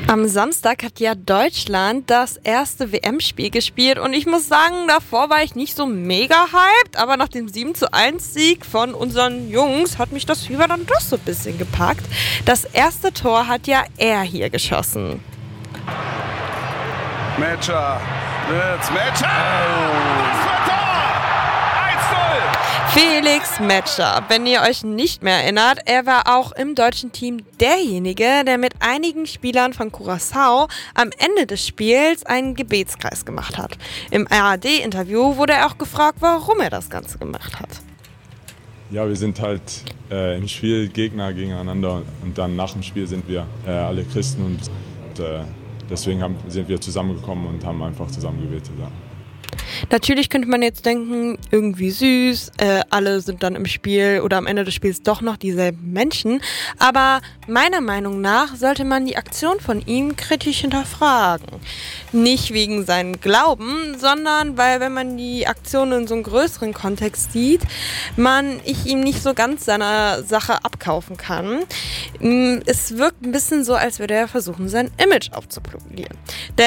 Am Samstag hat ja Deutschland das erste WM-Spiel gespielt und ich muss sagen, davor war ich nicht so mega hyped, aber nach dem 7:1-Sieg von unseren Jungs hat mich das Fieber dann doch so ein bisschen gepackt. Das erste Tor hat ja er hier geschossen. Metscher, wird's Metscher! Das war Tor! 1:0! Felix Metscher, wenn ihr euch nicht mehr erinnert, er war auch im deutschen Team derjenige, der mit einigen Spielern von Curaçao am Ende des Spiels einen Gebetskreis gemacht hat. Im ARD-Interview wurde er auch gefragt, warum er das Ganze gemacht hat. Ja, wir sind halt im Spiel Gegner gegeneinander und dann nach dem Spiel sind wir alle Christen und deswegen sind wir zusammengekommen und haben einfach zusammen gebetet. Ja. Natürlich könnte man jetzt denken, irgendwie süß, alle sind dann im Spiel oder am Ende des Spiels doch noch dieselben Menschen. Aber meiner Meinung nach sollte man die Aktion von ihm kritisch hinterfragen. Nicht wegen seinem Glauben, sondern weil, wenn man die Aktion in so einem größeren Kontext sieht, ich ihm nicht so ganz seiner Sache abkaufen kann. Es wirkt ein bisschen so, als würde er versuchen, sein Image aufzupolieren.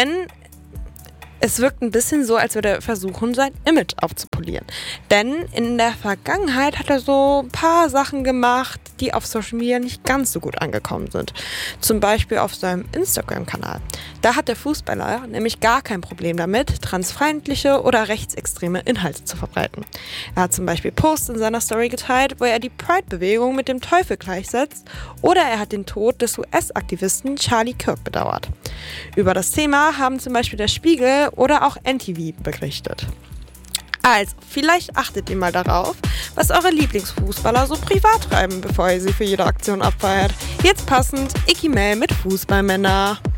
Es wirkt ein bisschen so, als würde er versuchen, sein Image aufzupolieren. Denn in der Vergangenheit hat er so ein paar Sachen gemacht, die auf Social Media nicht ganz so gut angekommen sind. Zum Beispiel auf seinem Instagram-Kanal. Da hat der Fußballer nämlich gar kein Problem damit, transfeindliche oder rechtsextreme Inhalte zu verbreiten. Er hat zum Beispiel Posts in seiner Story geteilt, wo er die Pride-Bewegung mit dem Teufel gleichsetzt, oder er hat den Tod des US-Aktivisten Charlie Kirk bedauert. Über das Thema haben zum Beispiel der Spiegel oder auch NTV berichtet. Also, vielleicht achtet ihr mal darauf, was eure Lieblingsfußballer so privat treiben, bevor ihr sie für jede Aktion abfeiert. Jetzt passend, Icky Mel mit Fußballmänner.